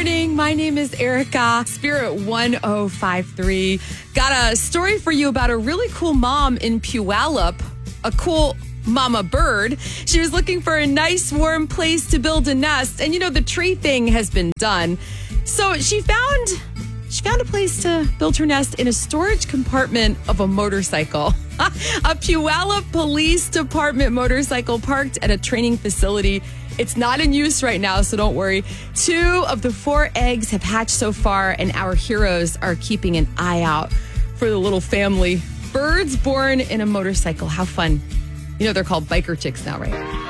morning. My name is Erica, Spirit 1053. Got a story for you about a really cool mom in Puyallup, a cool mama bird. She was looking for a nice warm place to build a nest. And the tree thing has been done. So she found a place to build her nest in a storage compartment of a motorcycle. A Puyallup Police Department motorcycle parked at a training facility. It's not in use right now, so don't worry. 2 of the 4 eggs have hatched so far, and our heroes are keeping an eye out for the little family. Birds born in a motorcycle. How fun. They're called biker chicks now, right?